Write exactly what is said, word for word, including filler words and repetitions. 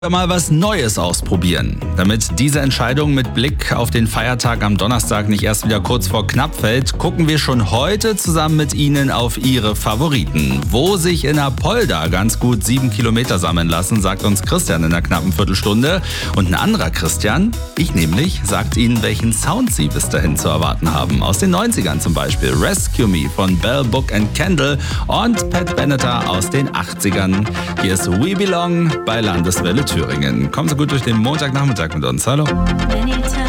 Mal was Neues ausprobieren. Damit diese Entscheidung mit Blick auf den Feiertag am Donnerstag nicht erst wieder kurz vor knapp fällt, gucken wir schon heute zusammen mit Ihnen auf Ihre Favoriten. Wo sich in Apolda ganz gut sieben Kilometer sammeln lassen, sagt uns Christian in einer knappen Viertelstunde. Und ein anderer Christian, ich nämlich, sagt Ihnen, welchen Sound Sie bis dahin zu erwarten haben. Aus den neunzigern zum Beispiel Rescue Me von Bell, Book and Candle und Pat Benatar aus den achtzigern. Hier ist We Belong bei Landeswelle Thüringen. Kommen Sie gut durch den Montagnachmittag mit uns. Hallo.